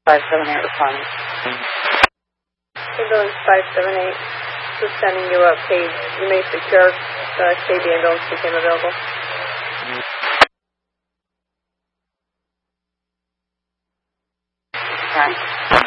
578 responding. Ambulance 578, just sending you a page. You may secure the KB ambulance became available. Okay.